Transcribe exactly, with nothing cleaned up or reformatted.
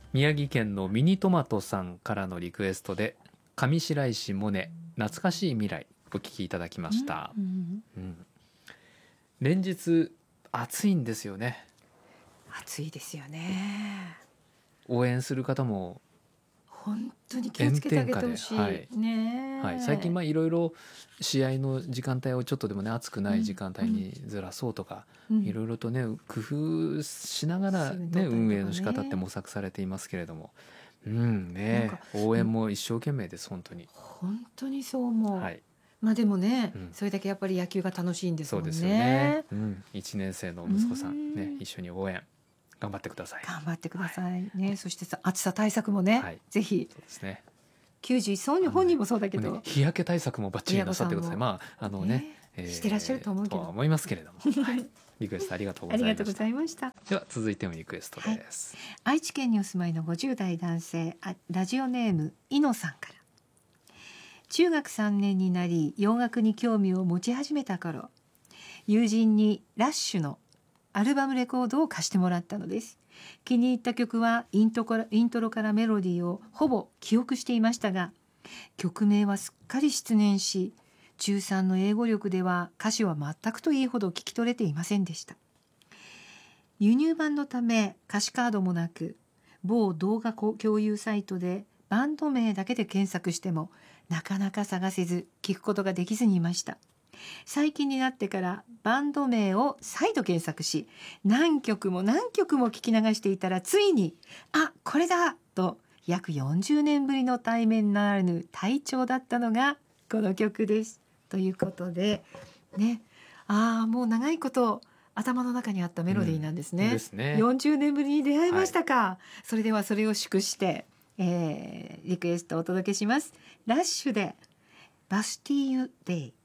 宮城県のミニトマトさんからのリクエストで上白石萌音懐かしい未来お聞きいただきました、 うんうん、 うん、連日暑いんですよね。 暑いですよね。 応援する方も本当に気をつけてあげてほしい、 はいね、 はい、最近まあいろいろ試合の時間帯をちょっとでもね暑くない時間帯にずらそうとか、 うん、 いろいろとね工夫しながら、ね、運営の仕方って模索されていますけれども、うんね、応援も一生懸命です本当に。 本当にそう思う、 はい、 まあでもね、 うん、 それだけやっぱり野球が楽しいんですもんね。 そうですよね、うん、いちねん生の息子さんね、一緒に応援頑張ってください。 頑張ってくださいね、はい、そしてさ暑さ対策もね、はい、ぜひ。 そうですね、 きゅうじゅういっさい本人もそうだけど、 ね、日焼け対策もバッチリなさってください。まああのね、 えー、してらっしゃると思うけど、 とは思いますけれども、はい、リクエストありがとうございました。 ありがとうございました。 では続いてのリクエストです、 はい、愛知県にお住まいのごじゅう代男性、ラジオネームいのさんから。中学さんねんになり洋楽に興味を持ち始めた頃、友人にラッシュのアルバムレコードを貸してもらったのです。気に入った曲はイントから、イントロからメロディーをほぼ記憶していましたが、曲名はすっかり失念し、中さんの英語力では歌詞は全くといいほど聞き取れていませんでした。輸入版のため歌詞カードもなく、某動画共有サイトでバンド名だけで検索してもなかなか探せず聞くことができずにいました。最近になってからバンド名を再度検索し、何曲も何曲も聞き流していたら、ついにあ、これだと約よんじゅうねんぶりの対面ならぬ対調だったのがこの曲です。ということでね、ああもう長いこと頭の中にあったメロディーなんですね、うん、ですね。よんじゅうねんぶりに出会いましたか、はい、それではそれを祝して、えー、リクエストをお届けします。ラッシュでバスティーユデイ。